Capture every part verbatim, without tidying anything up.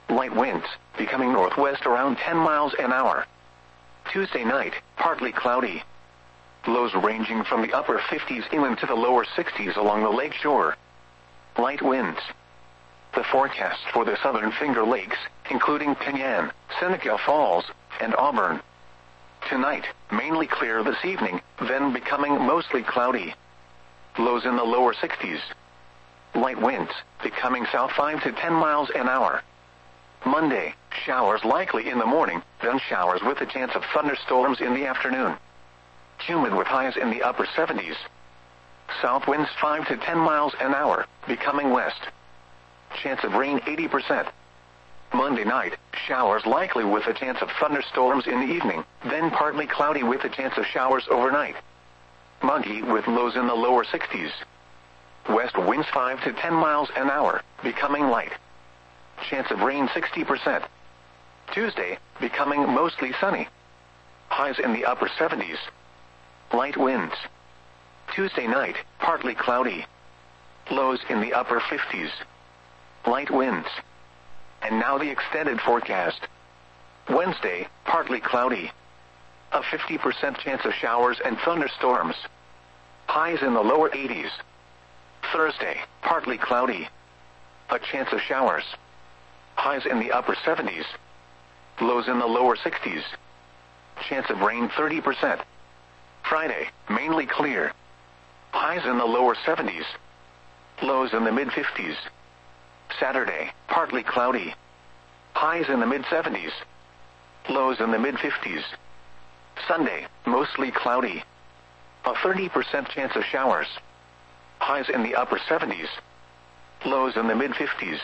Light winds, becoming northwest around ten miles an hour. Tuesday night, partly cloudy. Lows ranging from the upper fifties inland to the lower sixties along the lake shore. Light winds. The forecast for the southern Finger Lakes, including Penyan, Seneca Falls, and Auburn. Tonight, mainly clear this evening, then becoming mostly cloudy. Lows in the lower sixties. Light winds, becoming south five to ten miles an hour. Monday, showers likely in the morning, then showers with a chance of thunderstorms in the afternoon. Humid with highs in the upper seventies. South winds five to ten miles an hour, becoming west. Chance of rain eighty percent. Monday night, showers likely with a chance of thunderstorms in the evening, then partly cloudy with a chance of showers overnight. Muggy with lows in the lower sixties. West winds five to ten miles an hour, becoming light. Chance of rain sixty percent. Tuesday, becoming mostly sunny. Highs in the upper seventies. Light winds. Tuesday night, partly cloudy. Lows in the upper fifties. Light winds. And now the extended forecast. Wednesday, partly cloudy. A fifty percent chance of showers and thunderstorms. Highs in the lower eighties. Thursday, partly cloudy. A chance of showers. Highs in the upper seventies. Lows in the lower sixties. Chance of rain thirty percent. Friday, mainly clear. Highs in the lower seventies. Lows in the mid-fifties. Saturday, partly cloudy. Highs in the mid-seventies. Lows in the mid-fifties. Sunday, mostly cloudy. A thirty percent chance of showers. Highs in the upper seventies. Lows in the mid-fifties.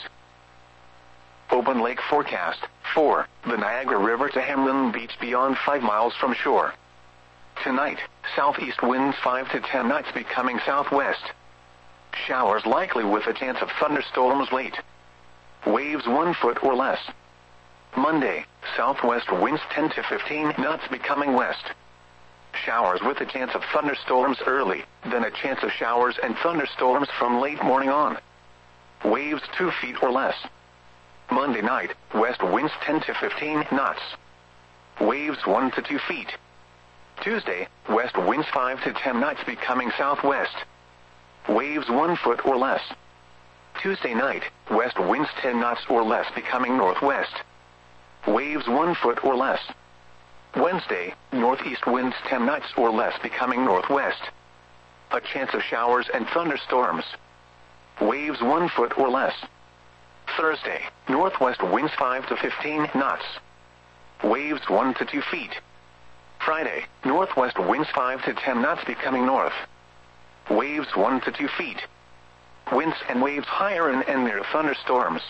Open lake forecast. four. The Niagara River to Hamlin Beach beyond five miles from shore. Tonight, southeast winds five to ten knots becoming southwest. Showers likely with a chance of thunderstorms late. Waves one foot or less. Monday, southwest winds ten to fifteen knots becoming west. Showers with a chance of thunderstorms early, then a chance of showers and thunderstorms from late morning on. Waves two feet or less. Monday night, west winds ten to fifteen knots. Waves one to two feet. Tuesday, west winds five to ten knots becoming southwest. Waves one foot or less. Tuesday night, west winds ten knots or less becoming northwest. Waves one foot or less. Wednesday, northeast winds ten knots or less becoming northwest. A chance of showers and thunderstorms. Waves one foot or less. Thursday, northwest winds five to fifteen knots. Waves one to two feet. Friday, northwest winds five to ten knots becoming north. Waves one to two feet. Winds and waves higher and, and near thunderstorms.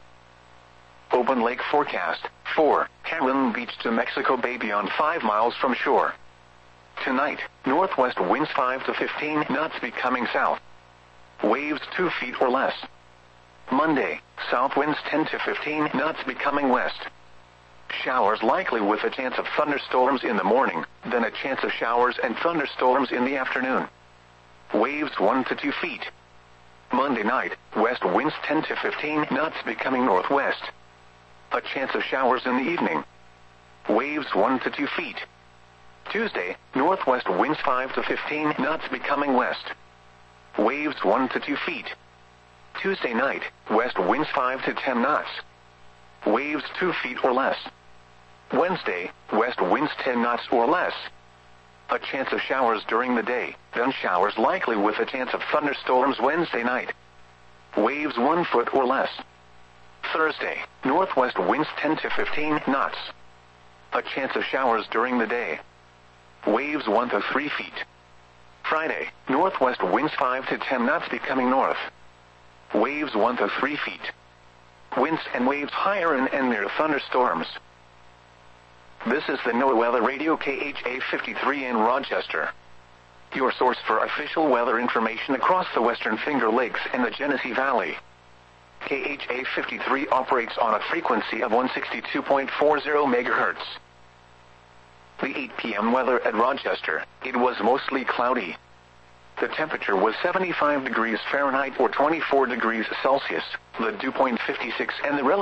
Open lake forecast. four. Hamlin Beach to Mexico Bay beyond five miles from shore. Tonight, northwest winds five to fifteen knots becoming south. Waves two feet or less. Monday, south winds ten to fifteen knots becoming west. Showers likely with a chance of thunderstorms in the morning, then a chance of showers and thunderstorms in the afternoon. Waves one to two feet. Monday night, west winds ten to fifteen knots becoming northwest. A chance of showers in the evening. Waves one to two feet. Tuesday, northwest winds five to fifteen knots becoming west. Waves one to two feet. Tuesday night, west winds five to ten knots. Waves two feet or less. Wednesday, west winds ten knots or less. A chance of showers during the day, then showers likely with a chance of thunderstorms Wednesday night. Waves one foot or less. Thursday, northwest winds ten to fifteen knots. A chance of showers during the day. Waves one to three feet. Friday, northwest winds five to ten knots becoming north. Waves one to three feet. Winds and waves higher and, and near thunderstorms. This is the NOAA Weather Radio K H A fifty-three in Rochester. Your source for official weather information across the Western Finger Lakes and the Genesee Valley. K H A fifty-three operates on a frequency of one sixty-two point four zero megahertz. The eight p m weather at Rochester, it was mostly cloudy. The temperature was seventy-five degrees Fahrenheit or twenty-four degrees Celsius, the dew point fifty-six and the relative